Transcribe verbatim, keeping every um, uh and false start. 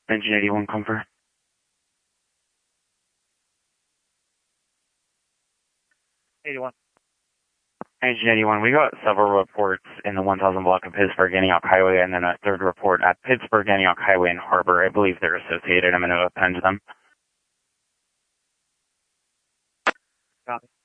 Engine eighty-one, comfort. eighty-one. Engine eighty-one, we got several reports in the one thousand block of Pittsburgh Antioch Highway, and then a third report at Pittsburgh Antioch Highway and Harbor. I believe they're associated. I'm going to append them. Copy.